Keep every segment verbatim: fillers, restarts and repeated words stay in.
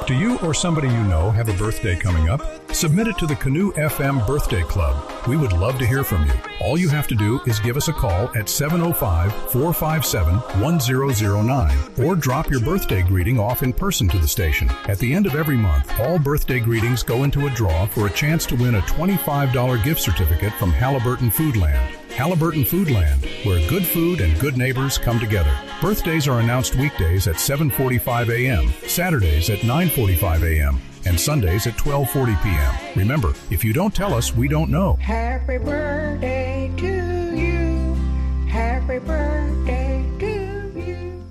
Do you or somebody you know have a birthday coming up? Submit it to the Canoe F M Birthday Club. We would love to hear from you. All you have to do is give us a call at seven oh five, four five seven, one oh oh nine or drop your birthday greeting off in person to the station. At the end of every month, all birthday greetings go into a draw for a chance to win a twenty-five dollars gift certificate from Halliburton Foodland. Halliburton Foodland, where good food and good neighbors come together. Birthdays are announced weekdays at seven forty-five a.m., Saturdays at nine forty-five a.m., and Sundays at twelve forty p.m. Remember, if you don't tell us, we don't know. Happy birthday to you. Happy birthday to you.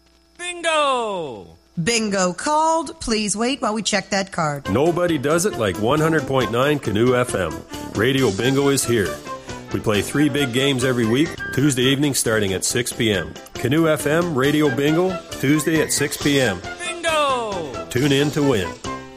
Bingo! Bingo called. Please wait while we check that card. Nobody does it like one hundred point nine Canoe F M. Radio Bingo is here. We play three big games every week, Tuesday evening starting at six p.m. Canoe F M Radio Bingo, Tuesday at six p.m. Bingo! Tune in to win.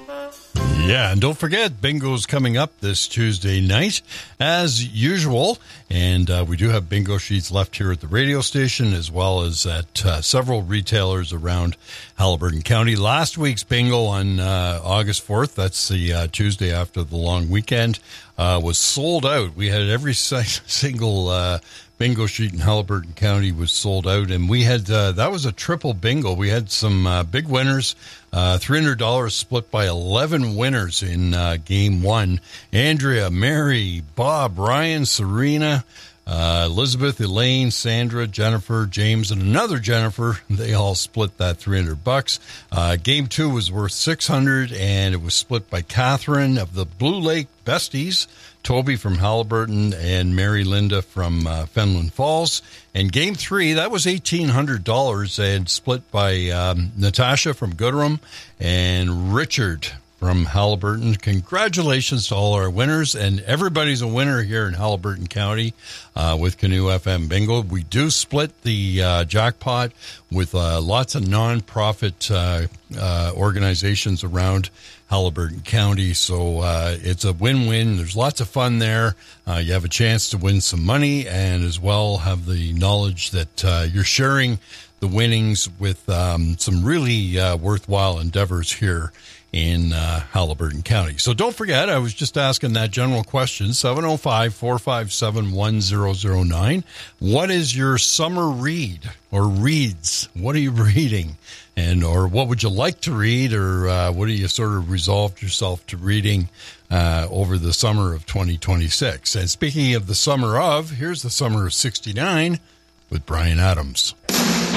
Yeah, and don't forget, bingo's coming up this Tuesday night, as usual. And uh, we do have bingo sheets left here at the radio station, as well as at uh, several retailers around Halliburton County. Last week's bingo on uh, August fourth, that's the uh, Tuesday after the long weekend, uh, was sold out. We had every single uh, bingo sheet in Halliburton County was sold out, and we had uh, that was a triple bingo. We had some uh, big winners. Uh, three hundred dollars split by eleven winners in uh, game one. Andrea, Mary, Bob, Ryan, Serena, uh, Elizabeth, Elaine, Sandra, Jennifer, James, and another Jennifer. They all split that three hundred bucks. Uh, game two was worth six hundred, and it was split by Catherine of the Blue Lake Besties, Toby from Halliburton, and Mary Linda from uh, Fenland Falls. And game three, that was eighteen hundred dollars and split by um, Natasha from Gooderham and Richard from Halliburton. Congratulations to all our winners, and everybody's a winner here in Halliburton County uh, with Canoe F M Bingo. We do split the uh, jackpot with uh, lots of nonprofit uh, uh, organizations around Halliburton County, so uh, it's a win-win. There's lots of fun there. Uh, you have a chance to win some money, and as well have the knowledge that uh, you're sharing the winnings with um, some really uh, worthwhile endeavors here in uh, Halliburton County. So don't forget, I was just asking that general question, seven oh five, four five seven, one oh oh nine. What is your summer read or reads? What are you reading? And or what would you like to read, or uh, what have you sort of resolved yourself to reading uh, over the summer of twenty twenty-six? And speaking of the summer of, here's the summer of sixty-nine with Brian Adams.